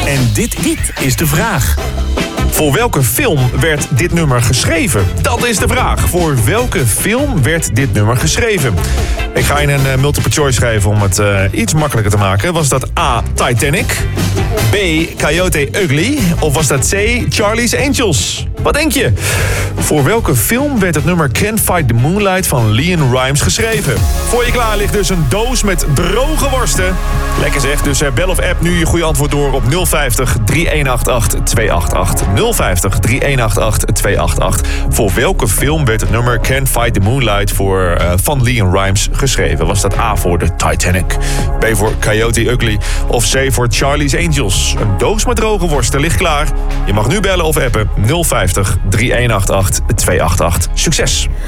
En dit is de vraag. Voor welke film werd dit nummer geschreven? Dat is de vraag. Voor welke film werd dit nummer geschreven? Ik ga je een multiple choice geven om het iets makkelijker te maken. Was dat A, Titanic? B, Coyote Ugly? Of was dat C, Charlie's Angels? Wat denk je? Voor welke film werd het nummer Can't Fight the Moonlight van LeAnn Rimes geschreven? Voor je klaar ligt dus een doos met droge worsten. Lekker zeg, dus bel of app nu je goede antwoord door op 050 3188 288. 050 3188 288. Voor welke film werd het nummer Can't Fight the Moonlight van LeAnn Rimes geschreven? Was dat A voor de Titanic, B voor Coyote Ugly of C voor Charlie's Angels? Een doos met droge worsten ligt klaar. Je mag nu bellen of appen 050 3188 288. Succes!